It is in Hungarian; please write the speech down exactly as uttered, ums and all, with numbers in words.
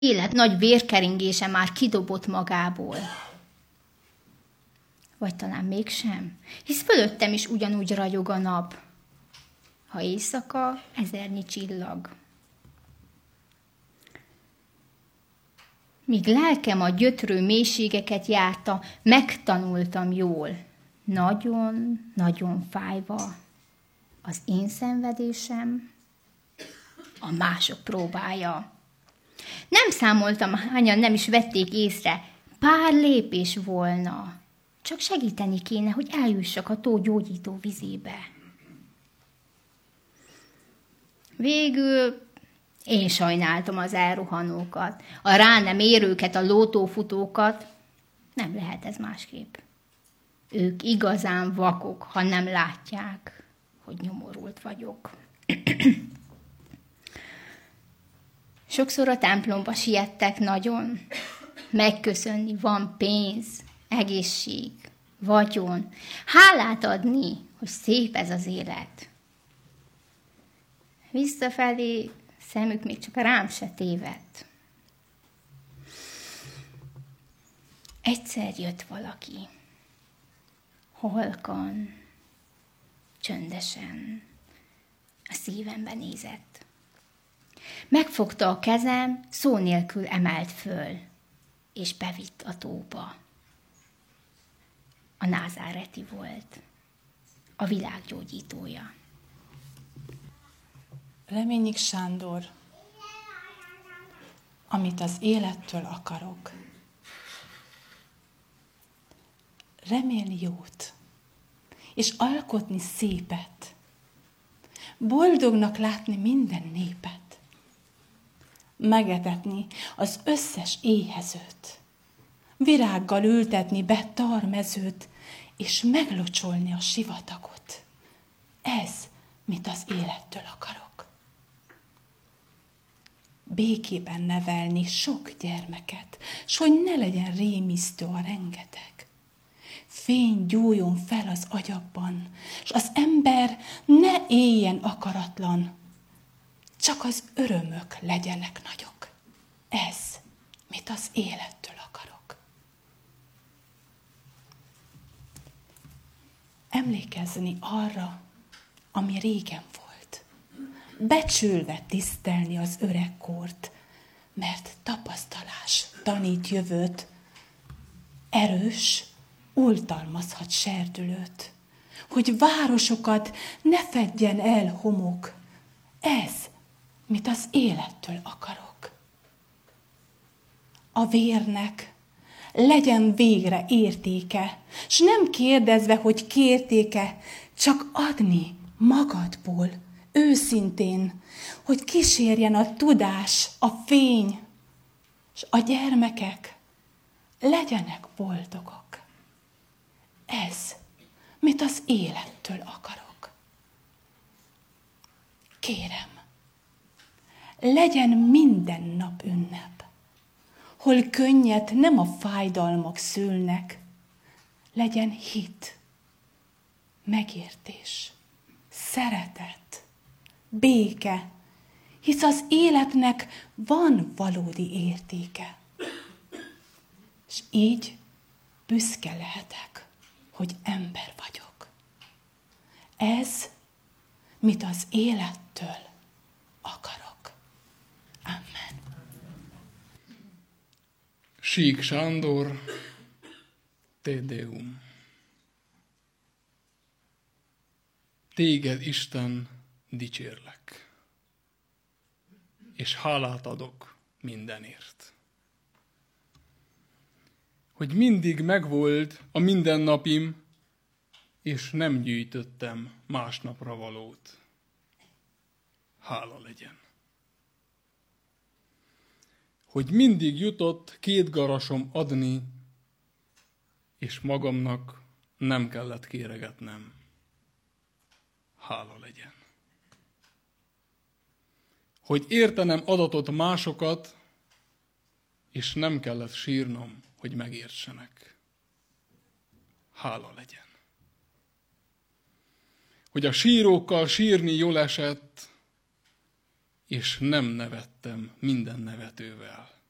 élet nagy vérkeringése már kidobott magából. Vagy talán mégsem, hisz fölöttem is ugyanúgy ragyog a nap. Ha éjszaka, ezernyi csillag. Míg lelkem a gyötrő mélységeket járta, megtanultam jól, nagyon-nagyon fájva. Az én szenvedésem a mások próbája. Nem számoltam, hányan nem is vették észre, pár lépés volna. Csak segíteni kéne, hogy eljussak a tó gyógyító vizébe. Végül én sajnáltam az elrohanókat, a rá nem érőket, a lótófutókat. Nem lehet ez másképp. Ők igazán vakok, ha nem látják, hogy nyomorult vagyok. Sokszor a templomba siettek nagyon. Megköszönni, van pénz, egészség, vagyon. Hálát adni, hogy szép ez az élet. Visszafelé szemük még csak rám se tévedt. Egyszer jött valaki. Halkan, csöndesen, a szívembe nézett. Megfogta a kezem, szó nélkül emelt föl, és bevitt a tóba. A názáreti volt, a világ gyógyítója. Reményik Sándor, amit az élettől akarok. Remélni jót, és alkotni szépet. Boldognak látni minden népet. Megetetni az összes éhezőt. Virággal ültetni be tarmezőt, és meglocsolni a sivatagot. Ez, mit az élettől akarok. Békében nevelni sok gyermeket, s hogy ne legyen rémisztő a rengeteg. Fény gyújjon fel az agyakban, s az ember ne éljen akaratlan, csak az örömök legyenek nagyok. Ez, mit az élettől akarok. Emlékezni arra, ami régen volt. Becsülve tisztelni az öregkort, mert tapasztalás tanít jövőt. Erős, oltalmazhat serdülőt, hogy városokat ne fedjen el homok. Ez, mit az élettől akarok. A vérnek legyen végre értéke, s nem kérdezve, hogy kértéke, csak adni magadból, őszintén, hogy kísérjen a tudás, a fény, s a gyermekek legyenek boldogok. Ez, mit az élettől akarok. Kérem, legyen minden nap ünnep, hol könnyet nem a fájdalmak szülnek, legyen hit, megértés, szeretet, béke, hisz az életnek van valódi értéke. És így büszke lehetek, hogy ember vagyok. Ez, mit az élettől akarok. Amen. Sík Sándor, Te Deum. Téged, Isten, dicsérlek, és hálát adok mindenért. Hogy mindig megvolt a mindennapim, és nem gyűjtöttem másnapra valót. Hála legyen. Hogy mindig jutott két garasom adni, és magamnak nem kellett kéregetnem. Hála legyen. Hogy értenem adatot másokat, és nem kellett sírnom, hogy megértsenek. Hála legyen. Hogy a sírókkal sírni jól esett, és nem nevettem minden nevetővel.